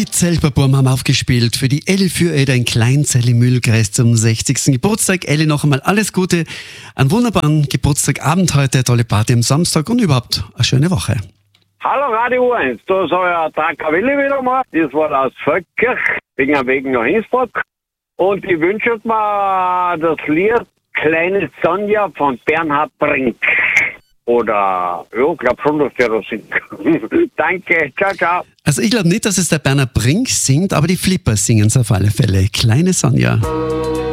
Die Zeltpapuam haben aufgespielt für die Elli Füreder in Kleinzell im Mühlkreis zum 60. Geburtstag. Elli, noch einmal alles Gute, einen wunderbaren Geburtstagabend heute, tolle Party am Samstag und überhaupt eine schöne Woche. Hallo Radio 1, da ist euer Tracker-Willi wieder mal. Das war aus Völkirch, wegen einem Weg nach Innsbruck. Und ich wünsche mir das Lied Kleine Sonja von Bernhard Brink. Oder, ja, ich glaube schon, dass der das singt. Danke, ciao, ciao. Also ich glaube nicht, dass es der Bernhard Brink singt, aber die Flippers singen es auf alle Fälle. Kleine Sonja.